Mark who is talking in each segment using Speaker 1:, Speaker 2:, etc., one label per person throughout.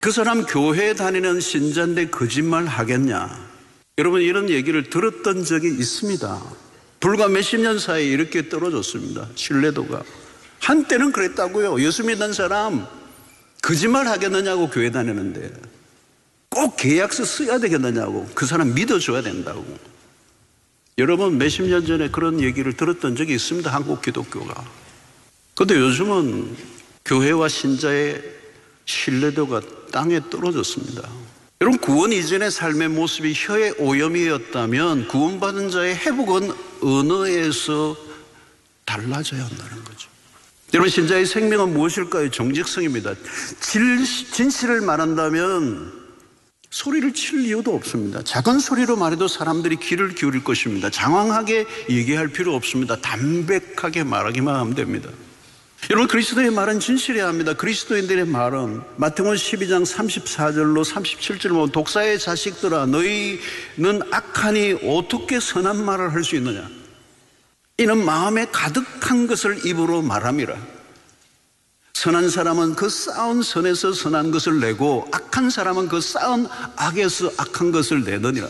Speaker 1: 그 사람 교회 다니는 신자인데 거짓말 하겠냐? 여러분, 이런 얘기를 들었던 적이 있습니다. 불과 몇십 년 사이에 이렇게 떨어졌습니다. 신뢰도가. 한때는 그랬다고요. 예수 믿는 사람 거짓말 하겠느냐고 교회 다니는데 꼭 계약서 써야 되겠느냐고, 그 사람 믿어줘야 된다고. 여러분, 몇십 년 전에 그런 얘기를 들었던 적이 있습니다. 한국 기독교가. 그런데 요즘은 교회와 신자의 신뢰도가 땅에 떨어졌습니다. 여러분, 구원 이전의 삶의 모습이 혀의 오염이었다면 구원받은 자의 회복은 언어에서 달라져야 한다는 거죠. 여러분, 신자의 생명은 무엇일까요? 정직성입니다. 진실을 말한다면 소리를 칠 이유도 없습니다. 작은 소리로 말해도 사람들이 귀를 기울일 것입니다. 장황하게 얘기할 필요 없습니다. 담백하게 말하기만 하면 됩니다. 여러분, 그리스도의 말은 진실해야 합니다. 그리스도인들의 말은 마태복음 12장 34절로 37절 보면 독사의 자식들아, 너희는 악하니 어떻게 선한 말을 할 수 있느냐? 이는 마음에 가득한 것을 입으로 말함이라. 선한 사람은 그 쌓은 선에서 선한 것을 내고 악한 사람은 그 쌓은 악에서 악한 것을 내느니라.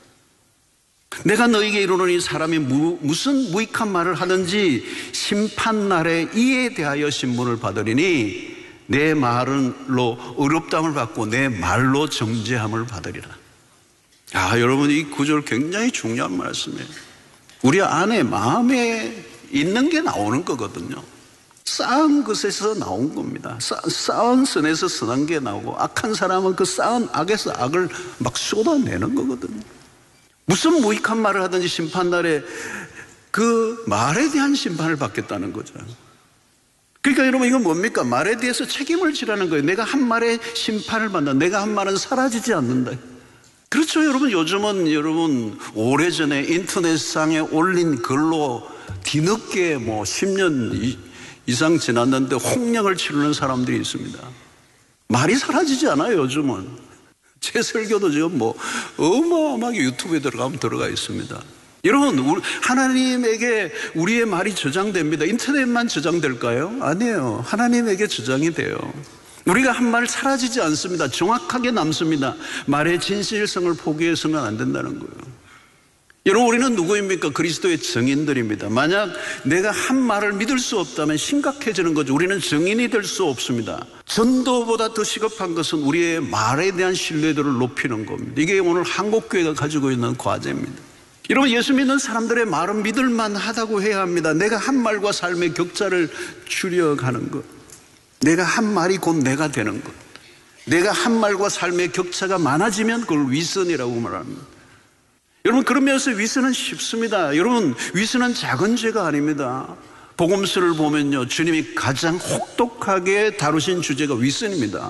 Speaker 1: 내가 너에게 이르노니 사람이 무슨 무익한 말을 하든지 심판날에 이에 대하여 신문을 받으리니 내 말로 어렵다함을 받고 내 말로 정죄함을 받으리라. 여러분, 이 구절 굉장히 중요한 말씀이에요. 우리 안에 마음에 있는 게 나오는 거거든요. 쌓은 것에서 나온 겁니다. 쌓은 선에서 선한 게 나오고 악한 사람은 그 쌓은 악에서 악을 막 쏟아내는 거거든요. 무슨 무익한 말을 하든지 심판날에 그 말에 대한 심판을 받겠다는 거죠. 그러니까 여러분, 이건 뭡니까? 말에 대해서 책임을 지라는 거예요. 내가 한 말에 심판을 받는다. 내가 한 말은 사라지지 않는다. 그렇죠. 여러분, 요즘은 여러분 오래전에 인터넷상에 올린 글로 뒤늦게 10년 이상 지났는데 홍령을 치르는 사람들이 있습니다. 말이 사라지지 않아요. 요즘은 제 설교도 지금 어마어마하게 유튜브에 들어가면 들어가 있습니다. 여러분, 하나님에게 우리의 말이 저장됩니다. 인터넷만 저장될까요? 아니에요. 하나님에게 저장이 돼요. 우리가 한 말 사라지지 않습니다. 정확하게 남습니다. 말의 진실성을 포기해서는 안 된다는 거예요. 여러분, 우리는 누구입니까? 그리스도의 증인들입니다. 만약 내가 한 말을 믿을 수 없다면 심각해지는 거죠. 우리는 증인이 될 수 없습니다. 전도보다 더 시급한 것은 우리의 말에 대한 신뢰도를 높이는 겁니다. 이게 오늘 한국교회가 가지고 있는 과제입니다. 여러분, 예수 믿는 사람들의 말은 믿을만 하다고 해야 합니다. 내가 한 말과 삶의 격차를 줄여가는 것. 내가 한 말이 곧 내가 되는 것. 내가 한 말과 삶의 격차가 많아지면 그걸 위선이라고 말합니다. 여러분, 그러면서 위선은 쉽습니다. 여러분, 위선은 작은 죄가 아닙니다. 복음서를 보면요, 주님이 가장 혹독하게 다루신 주제가 위선입니다.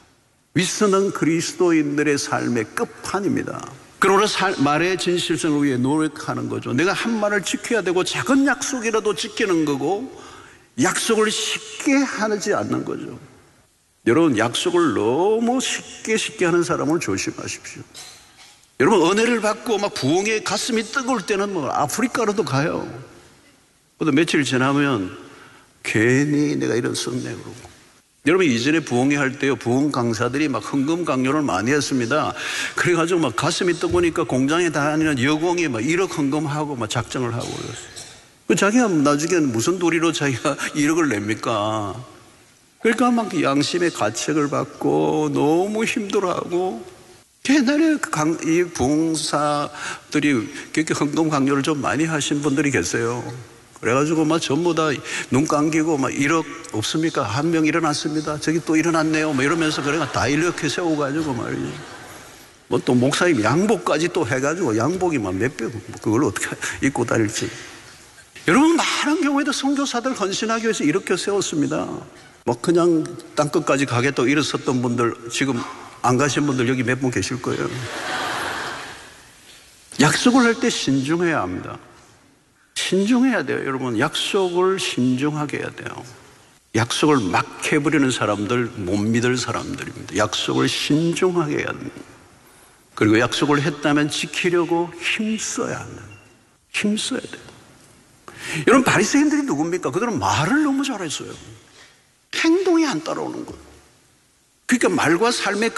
Speaker 1: 위선은 그리스도인들의 삶의 끝판입니다. 그러므로 말의 진실성을 위해 노력하는 거죠. 내가 한 말을 지켜야 되고 작은 약속이라도 지키는 거고 약속을 쉽게 하지 않는 거죠. 여러분, 약속을 너무 쉽게 하는 사람을 조심하십시오. 여러분, 은혜를 받고 막 부흥에 가슴이 뜨거울 때는 아프리카로도 가요. 그런데 며칠 지나면 괜히 내가 이런 썼네 그러고. 여러분, 이전에 부흥회 할 때요, 부흥 강사들이 막 헌금 강요를 많이 했습니다. 그래가지고 막 가슴이 뜨거우니까 공장에 다니는 여공이 막 1억 헌금하고 막 작정을 하고 그랬어요. 자기가 나중에는 무슨 도리로 자기가 1억을 냅니까? 그러니까 막 양심의 가책을 받고 너무 힘들어하고. 옛날에 이 부흥사들이 그렇게 헌금 강요를 좀 많이 하신 분들이 계세요. 그래가지고 막 전부 다 눈 감기고 막 1억 없습니까? 한 명 일어났습니다. 저기 또 일어났네요. 뭐 이러면서 그래가 다 이렇게 세워가지고 말이죠. 뭐 또 목사님 양복까지 또 해가지고 양복이 막 몇 백, 그걸 어떻게 입고 다닐지. 여러분, 많은 경우에도 선교사들 헌신하기 위해서 이렇게 세웠습니다. 뭐 그냥 땅끝까지 가겠다고 일어섰던 분들, 지금 안 가신 분들 여기 몇 분 계실 거예요. 약속을 할 때 신중해야 합니다. 신중해야 돼요. 여러분, 약속을 신중하게 해야 돼요. 약속을 막 해버리는 사람들 못 믿을 사람들입니다. 약속을 신중하게 해야 됩니다. 그리고 약속을 했다면 지키려고 힘써야 합니다. 힘써야 돼요. 여러분, 바리새인들이 누굽니까? 그들은 말을 너무 잘했어요. 행동이 안 따라오는 거예요. 그러니까 말과 삶의